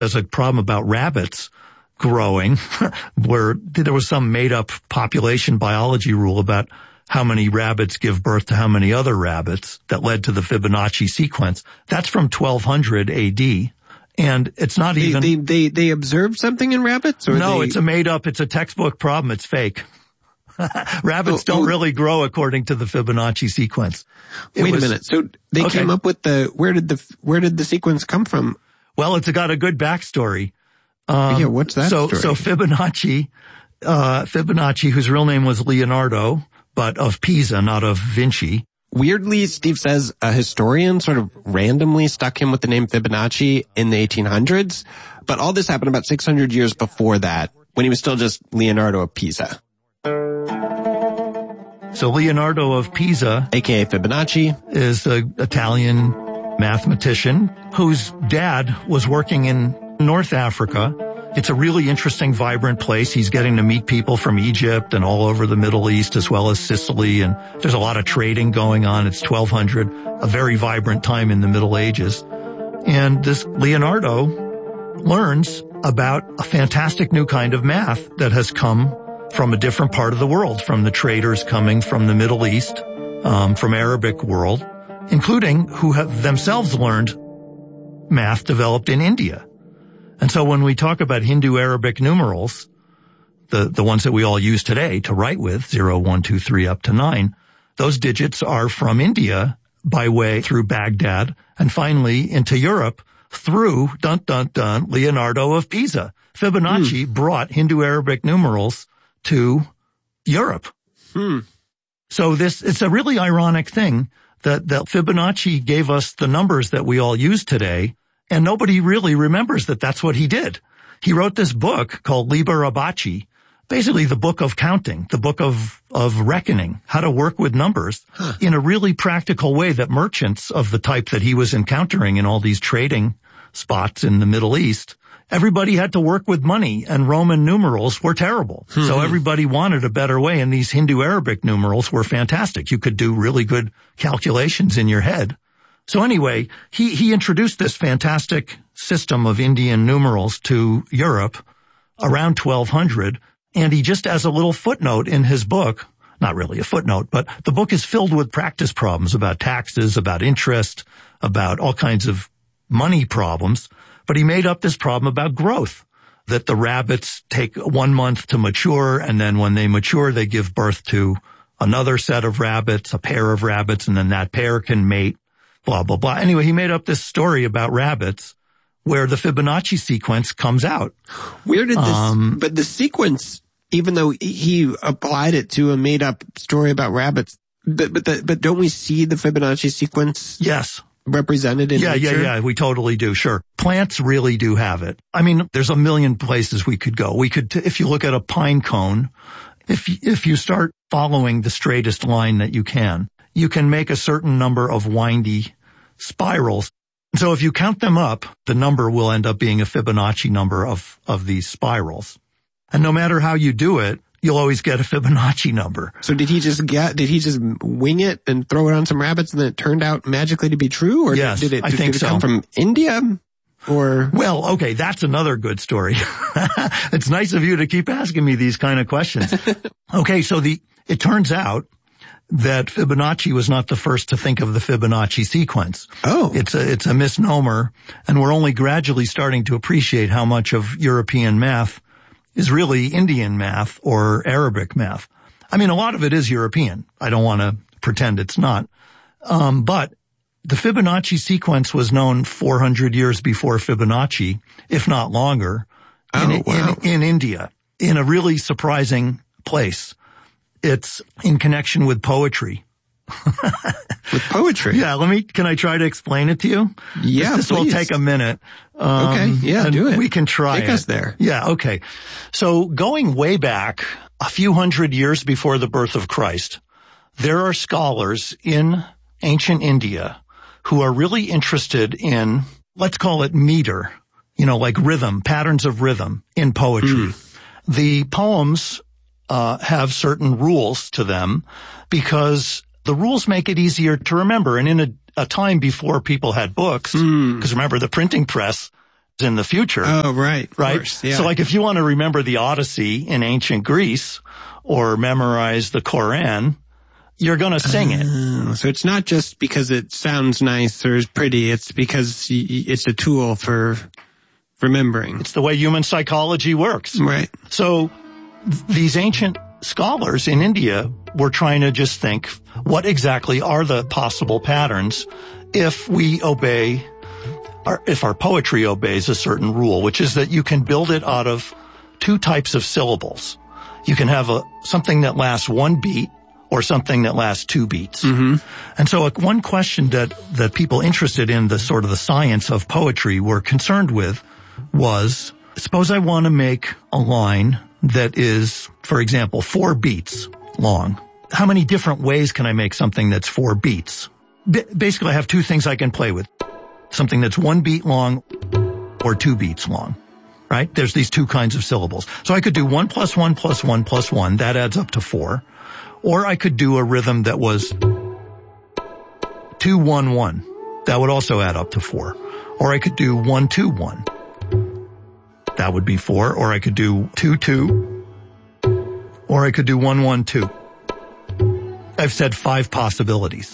There's a problem about rabbits growing where there was some made-up population biology rule about how many rabbits give birth to how many other rabbits that led to the Fibonacci sequence. That's from 1200 AD. And it's not even... They observed something in rabbits? Or no, it's a made-up, it's a textbook problem. It's fake. Rabbits don't really grow according to the Fibonacci sequence. Wait a minute. So they came up with where did the sequence come from? Well, it's got a good backstory. What's that story? So Fibonacci, whose real name was Leonardo, but of Pisa, not of Vinci. Weirdly, Steve says a historian sort of randomly stuck him with the name Fibonacci in the 1800s, but all this happened about 600 years before that, when he was still just Leonardo of Pisa. So Leonardo of Pisa, aka Fibonacci, is an Italian mathematician whose dad was working in North Africa. It's a really interesting, vibrant place. He's getting to meet people from Egypt and all over the Middle East, as well as Sicily, and there's a lot of trading going on. It's 1200, a very vibrant time in the Middle Ages. And this Leonardo learns about a fantastic new kind of math that has come from a different part of the world, from the traders coming from the Middle East, from Arabic world, including who have themselves learned math developed in India. And so when we talk about Hindu-Arabic numerals, the ones that we all use today to write with, 0, 1, 2, 3, up to 9, those digits are from India by way through Baghdad and finally into Europe through, Leonardo of Pisa. Fibonacci brought Hindu-Arabic numerals to Europe. So it's a really ironic thing that Fibonacci gave us the numbers that we all use today, and nobody really remembers that that's what he did. He wrote this book called Liber Abaci, basically the book of counting, the book of reckoning, how to work with numbers in a really practical way that merchants of the type that he was encountering in all these trading spots in the Middle East, everybody had to work with money, and Roman numerals were terrible. So everybody wanted a better way, and these Hindu-Arabic numerals were fantastic. You could do really good calculations in your head. So anyway, he introduced this fantastic system of Indian numerals to Europe around 1200, and he just, as a little footnote in his book, not really a footnote, but the book is filled with practice problems about taxes, about interest, about all kinds of money problems. But he made up this problem about growth, that the rabbits take 1 month to mature, and then when they mature, they give birth to another set of rabbits, a pair of rabbits, and then that pair can mate, blah, blah, blah. Anyway, he made up this story about rabbits where the Fibonacci sequence comes out. Where did this, but the sequence, even though he applied it to a made up story about rabbits, but don't we see the Fibonacci sequence? Yes. Represented in nature? Yeah, we totally do, sure. Plants really do have it. I mean, there's a million places we could go. We could, if you look at a pine cone, if you start following the straightest line that you can make a certain number of windy spirals. So if you count them up, the number will end up being a Fibonacci number of these spirals. And no matter how you do it, you'll always get a Fibonacci number. So did he just wing it and throw it on some rabbits and then it turned out magically to be true? Or yes, did it so. Come from India? Or? Well, okay, that's another good story. It's nice of you to keep asking me these kind of questions. Okay, so it turns out that Fibonacci was not the first to think of the Fibonacci sequence. Oh. It's a misnomer, and we're only gradually starting to appreciate how much of European math is really Indian math or Arabic math. I mean, a lot of it is European. I don't want to pretend it's not. But the Fibonacci sequence was known 400 years before Fibonacci, if not longer, in India, in a really surprising place. It's in connection with poetry. With poetry? Yeah, can I try to explain it to you? Yeah, This will take a minute. Okay, yeah, do it. We can try Take us there. Yeah, okay. So going way back, a few hundred years before the birth of Christ, there are scholars in ancient India who are really interested in, let's call it meter, like rhythm, patterns of rhythm in poetry. The poems have certain rules to them because the rules make it easier to remember. And in a time before people had books, because remember, the printing press in the future. Oh, right. Right? Course, yeah. So like if you want to remember the Odyssey in ancient Greece or memorize the Quran, you're going to sing it. So it's not just because it sounds nice or is pretty. It's because it's a tool for remembering. It's the way human psychology works. Right. So these ancient scholars in India were trying to just think, what exactly are the possible patterns if we obey, or if our poetry obeys a certain rule, which is that you can build it out of two types of syllables. You can have something that lasts one beat or something that lasts two beats. Mm-hmm. And so one question that people interested in the sort of the science of poetry were concerned with was, suppose I want to make a line that is, for example, 4 beats long. How many different ways can I make something that's 4 beats? Basically, I have two things I can play with. Something that's 1 beat long or 2 beats long, right? There's these two kinds of syllables. So I could do 1 + 1 + 1 + 1. That adds up to 4. Or I could do a rhythm that was 2 1 1. That would also add up to 4. Or I could do 1 2 1. That would be 4. Or I could do 2 2. Or I could do 1 1 2. I've said 5 possibilities.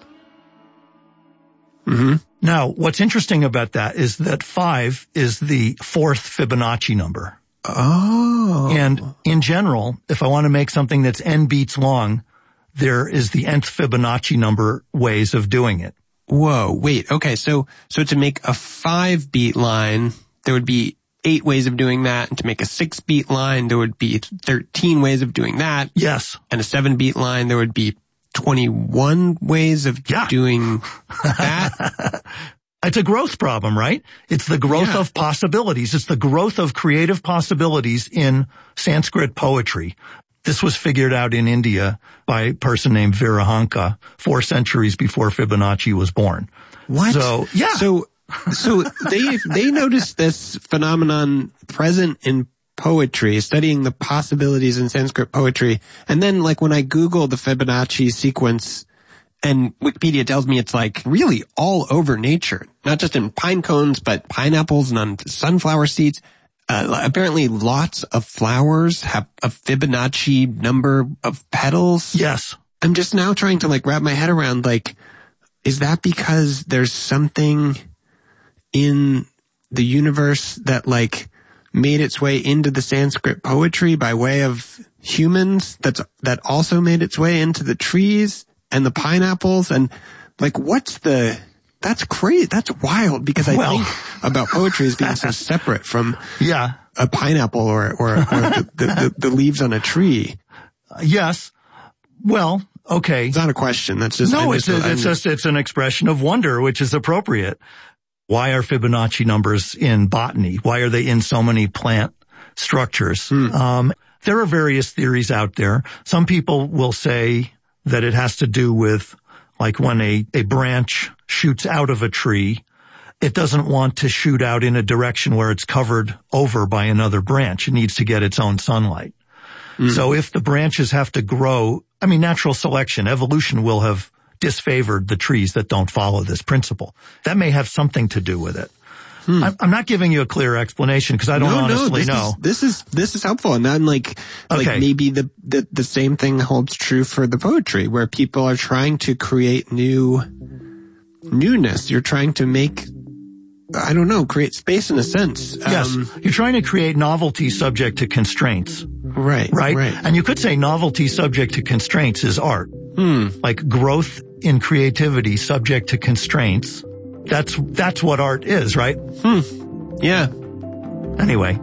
Mm-hmm. Now, what's interesting about that is that 5 is the 4th Fibonacci number. Oh. And in general, if I want to make something that's n beats long, there is the nth Fibonacci number ways of doing it. Whoa, wait, okay, so to make a 5-beat line, there would be 8 ways of doing that, and to make a 6-beat line, there would be 13 ways of doing that. Yes. And a 7-beat line, there would be 21 ways of doing that. It's a growth problem, right? It's the growth of possibilities. It's the growth of creative possibilities in Sanskrit poetry. This was figured out in India by a person named Virahanka 4 centuries before Fibonacci was born. What? So, yeah. So they noticed this phenomenon present in poetry, studying the possibilities in Sanskrit poetry. And then like when I Google the Fibonacci sequence, and Wikipedia tells me it's like really all over nature, not just in pine cones, but pineapples and on sunflower seeds. Apparently lots of flowers have a Fibonacci number of petals. Yes. I'm just now trying to like wrap my head around, like, is that because there's something in the universe that like made its way into the Sanskrit poetry by way of humans that also made its way into the trees and the pineapples? And like, that's crazy. That's wild, because I think about poetry as being so separate from a pineapple or the leaves on a tree. Yes. Well, okay. It's not a question. That's just, it's an expression of wonder, which is appropriate. Why are Fibonacci numbers in botany? Why are they in so many plant structures? There are various theories out there. Some people will say that it has to do with like when a branch shoots out of a tree, it doesn't want to shoot out in a direction where it's covered over by another branch. It needs to get its own sunlight. So if the branches have to grow, I mean, natural selection, evolution will have disfavored the trees that don't follow this principle. That may have something to do with it. I'm not giving you a clear explanation because I don't honestly know. This is helpful. And then like maybe the same thing holds true for the poetry, where people are trying to create newness. You're trying to make, I don't know, create space in a sense. Yes. You're trying to create novelty subject to constraints. Right. And you could say novelty subject to constraints is art. Like growth in creativity subject to constraints. That's what art is, right? Yeah. Anyway.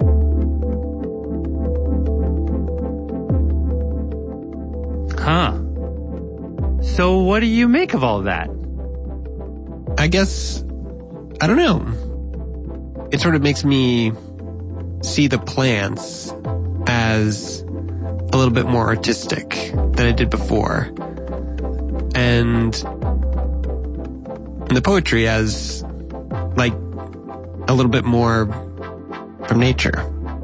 Huh. So what do you make of all that? I guess, I don't know. It sort of makes me see the plants as a little bit more artistic than I did before. And the poetry as like a little bit more from nature.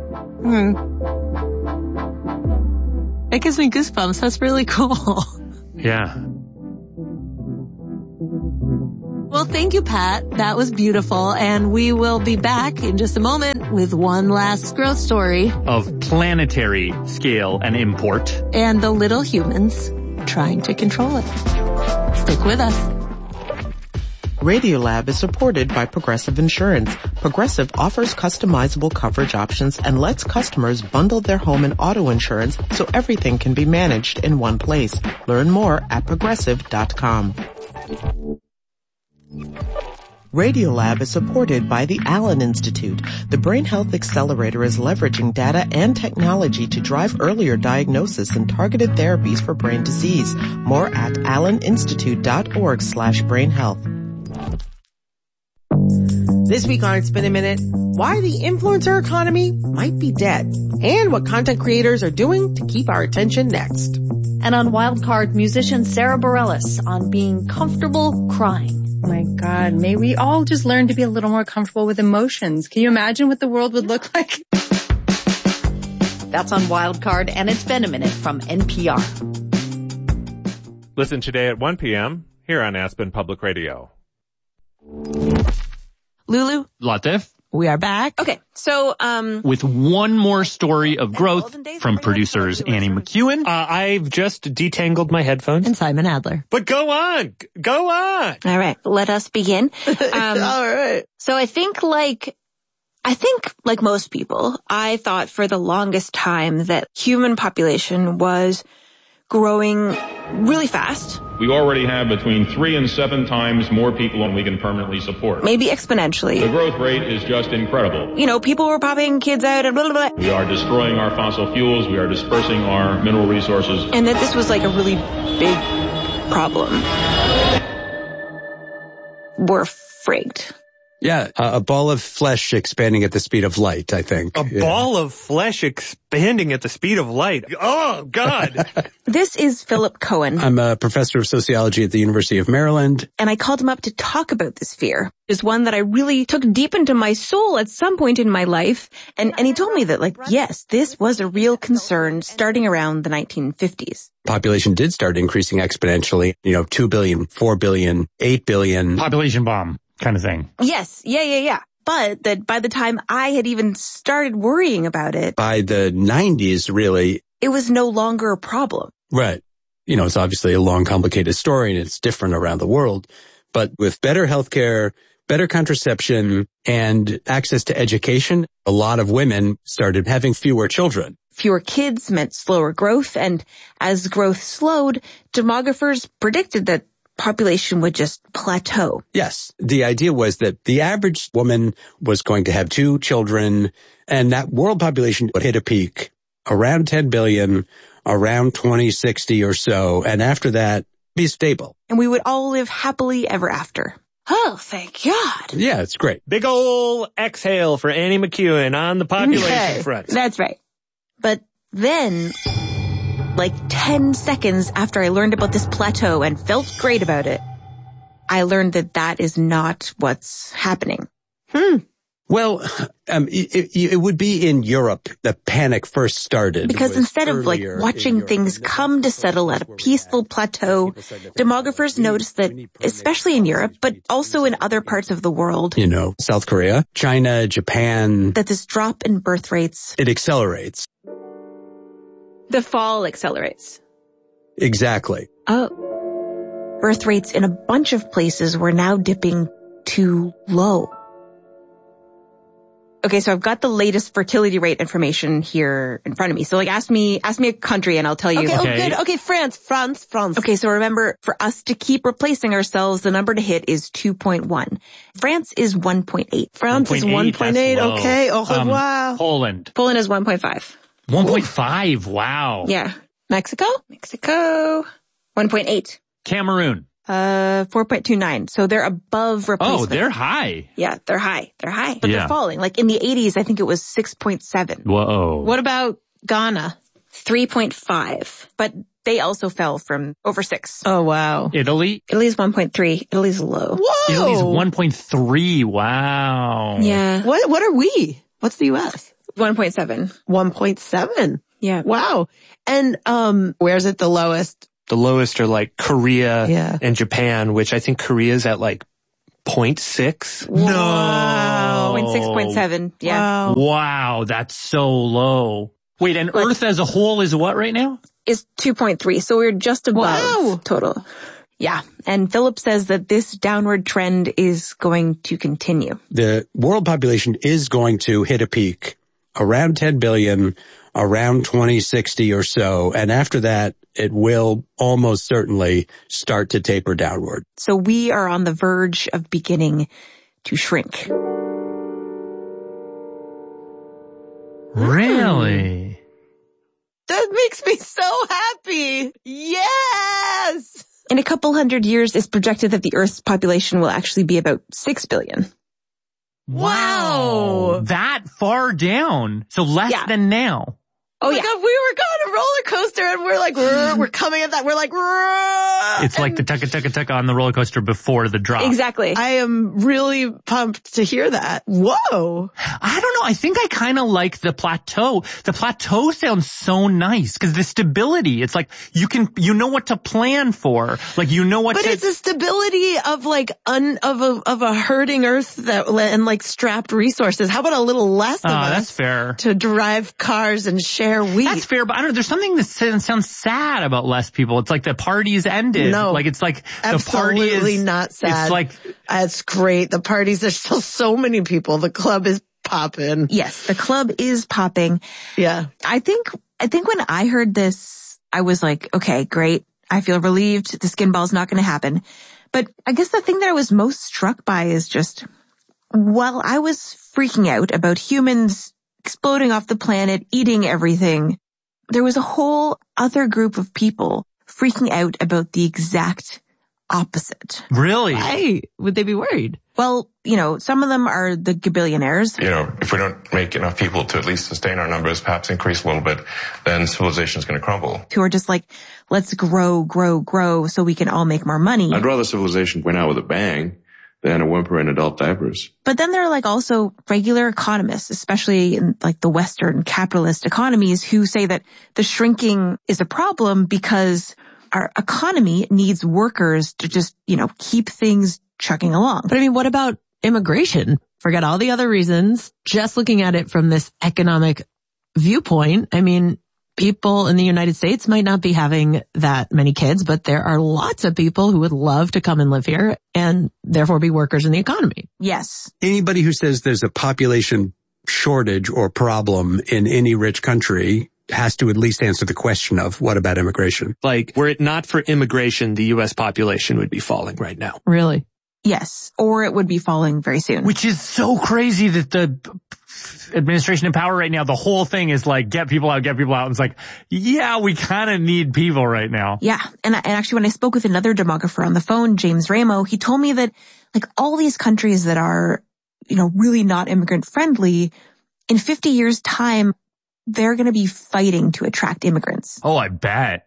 It gives me goosebumps. That's really cool. Yeah. Well, Well, thank you, Pat. That was beautiful. And we will be back in just a moment with one last growth story. Of planetary scale and import. And the little humans trying to control it. Stick with us. Radiolab is supported by Progressive Insurance. Progressive offers customizable coverage options and lets customers bundle their home and auto insurance so everything can be managed in one place. Learn more at progressive.com. Radiolab is supported by the Allen Institute. The Brain Health Accelerator is leveraging data and technology to drive earlier diagnosis and targeted therapies for brain disease. More at alleninstitute.org/brainhealth. This week on It's Been a Minute, why the influencer economy might be dead, and what content creators are doing to keep our attention next. And on Wildcard, musician Sarah Bareilles on being comfortable crying. Oh my God, may we all just learn to be a little more comfortable with emotions. Can you imagine what the world would look like? That's on Wildcard, and It's Been a Minute from NPR. Listen today at 1 p.m. here on Aspen Public Radio. Lulu, Latif. we are back. Okay, so, With one more story of growth from producers Annie McEwen. I've just detangled my headphones. And Simon Adler. But go on! Go on! all right, let us begin. All right. So I think like most people, I thought for the longest time that human population was growing really fast. We already have between 3 and 7 times more people than we can permanently support. Maybe exponentially. The growth rate is just incredible. You know, people were popping kids out and blah, blah, blah. We are destroying our fossil fuels. We are dispersing our mineral resources. And that this was like a really big problem. We're frigged. Yeah, a ball of flesh expanding at the speed of light, I think. A ball of flesh expanding at the speed of light. Oh, God! This is Philip Cohen. I'm a professor of sociology at the University of Maryland. And I called him up to talk about this fear. It's one that I really took deep into my soul at some point in my life. And he told me that, like, yes, this was a real concern starting around the 1950s. Population did start increasing exponentially. 2 billion, 4 billion, 8 billion. Population bomb kind of thing. Yes. Yeah. But that by the time I had even started worrying about it, By the 90s, really. it was no longer a problem. Right. It's obviously a long, complicated story and it's different around the world. But with better healthcare, better contraception, and access to education, a lot of women started having fewer children. Fewer kids meant slower growth, and as growth slowed, demographers predicted that population would just plateau. Yes. The idea was that the average woman was going to have 2 children, and that world population would hit a peak around 10 billion, around 2060 or so, and after that, be stable. And we would all live happily ever after. Oh, thank God. Yeah, it's great. Big ol' exhale for Annie McEwen on the population front. That's right. But then, like 10 seconds after I learned about this plateau and felt great about it, I learned that that is not what's happening. Well, it would be in Europe that panic first started. Because instead of like watching things come to settle at a peaceful plateau, demographers noticed that, especially in Europe, but also in other parts of the world, South Korea, China, Japan, that this drop in birth rates, it accelerates. the fall accelerates. Exactly. Oh. Birth rates in a bunch of places were now dipping too low. Okay, so I've got the latest fertility rate information here in front of me. So like ask me a country and I'll tell you. Okay. Oh, good. Okay, France. Okay, so remember, for us to keep replacing ourselves, the number to hit is 2.1. France is 1.8. France is 1.8. Okay. Oh, wow. Poland is 1.5. 1.5. Wow. Yeah. Mexico, 1.8. Cameroon. 4.29. So they're above replacement. Oh, they're high. Yeah, they're high. But Yeah. they're falling. Like in the 80s, I think it was 6.7. Whoa. What about Ghana? 3.5. But they also fell from over 6. Oh, wow. Italy? Italy's 1.3. Italy's low. Whoa. Italy's 1.3 Wow. Yeah. What are we? What's the U.S.? 1.7. 1.7. Yeah. Wow. And, where's it the lowest? The lowest are like Korea Yeah. and Japan, which I think Korea's at like 0.6? No. 0.6, yeah. Wow, that's so low. Wait, and Earth as a whole is what right now? Is 2.3, so we're just above total. Yeah, and Philip says that this downward trend is going to continue. The world population is going to hit a peak around 10 billion, around 2060 or so, and after that, it will almost certainly start to taper downward. So we are on the verge of beginning to shrink. Really? That makes me so happy. Yes! In a couple hundred years, it's projected that the Earth's population will actually be about 6 billion. Wow. That far down. So less than now. Oh, my God, we were on a roller coaster and we're like, we're coming at that. We're like, it's like the tucka on the roller coaster before the drop. Exactly. I am really pumped to hear that. Whoa. I don't know. I think I kind of like the plateau. The plateau sounds so nice because the stability, it's like you know what to plan for. Like, you know what But it's the stability of like, of a hurting Earth and like strapped resources. How about a little less of us? That's fair. To drive cars and share wheat. That's fair, but I don't know. There's something that sounds sad about less people. It's like the party's ended. No. Like, it's like absolutely the party is not sad. It's like, that's great. The parties, there's still so many people. The club is popping. Yes, the club is popping. Yeah. I think when I heard this, I was like, okay, great. I feel relieved. The skin ball's not going to happen. But I guess the thing that I was most struck by is just, while I was freaking out about humans exploding off the planet, eating everything, there was a whole other group of people freaking out about the exact opposite. Really? Why would they be worried? Well, some of them are the gabillionaires. If we don't make enough people to at least sustain our numbers, perhaps increase a little bit, then civilization is going to crumble. Who are just like, let's grow so we can all make more money. I'd rather civilization went out with a bang than a whimper in adult diapers. But then there are like also regular economists, especially in like the Western capitalist economies, who say that the shrinking is a problem because our economy needs workers to just, keep things chugging along. But I mean, what about immigration? Forget all the other reasons. Just looking at it from this economic viewpoint, I mean, people in the United States might not be having that many kids, but there are lots of people who would love to come and live here and therefore be workers in the economy. Yes. Anybody who says there's a population shortage or problem in any rich country has to at least answer the question of what about immigration? Like, were it not for immigration, the U.S. population would be falling right now. Really? Yes. Or it would be falling very soon. Which is so crazy that the administration in power right now, the whole thing is like, get people out. And it's like, yeah, we kind of need people right now. Yeah. And actually, when I spoke with another demographer on the phone, James Ramo, he told me that like all these countries that are, really not immigrant friendly, in 50 years time, they're going to be fighting to attract immigrants. Oh, I bet.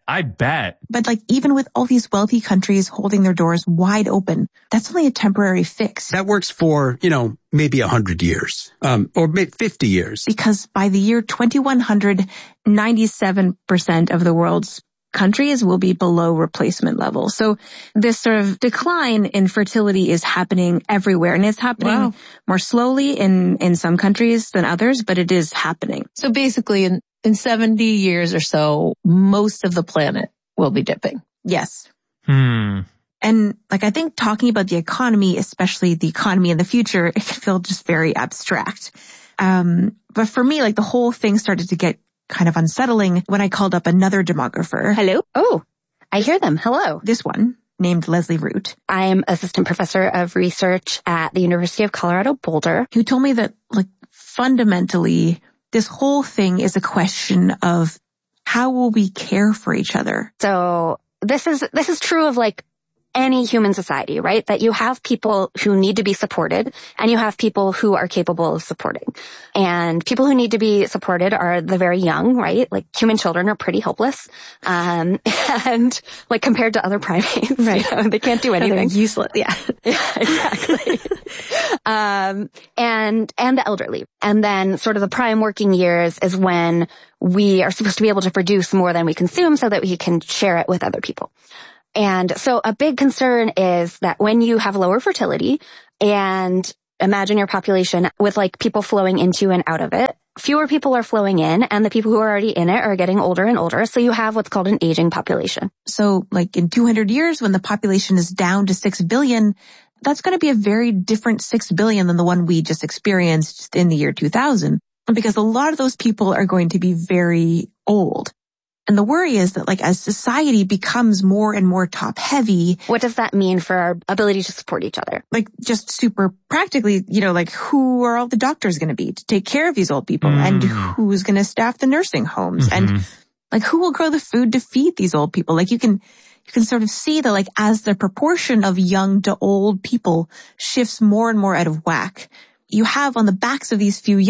But like even with all these wealthy countries holding their doors wide open, that's only a temporary fix. That works for, maybe 100 years, or maybe 50 years. Because by the year 2100, 97% of the world's countries will be below replacement level. So this sort of decline in fertility is happening everywhere, and it's happening more slowly in some countries than others, but it is happening. So basically in 70 years or so, most of the planet will be dipping. Yes. And like, I think talking about the economy, especially the economy in the future, it can feel just very abstract. But for me, like the whole thing started to get kind of unsettling when I called up another demographer. Hello? Oh, I hear them. Hello. This one, named Leslie Root. I am assistant professor of research at the University of Colorado Boulder. Who told me that, like, fundamentally, this whole thing is a question of how will we care for each other? So this is true of like any human society, right? That you have people who need to be supported and you have people who are capable of supporting. And people who need to be supported are the very young, right? Like human children are pretty helpless. And like compared to other primates, right? They can't do anything. They're useless. Yeah. Yeah, exactly. And the elderly. And then sort of the prime working years is when we are supposed to be able to produce more than we consume so that we can share it with other people. And so a big concern is that when you have lower fertility, And imagine your population with like people flowing into and out of it. Fewer people are flowing in, and the people who are already in it are getting older and older. So you have what's called an aging population. So like in 200 years, when the population is down to 6 billion, that's going to be a very different 6 billion than the one we just experienced in the year 2000. Because a lot of those people are going to be very old. And the worry is that like as society becomes more and more top heavy. What does that mean for our ability to support each other? Like just super practically, like who are all the doctors going to be to take care of these old people? And who's going to staff the nursing homes? And like who will grow the food to feed these old people? Like you can sort of see that like as the proportion of young to old people shifts more and more out of whack, you have on the backs of these few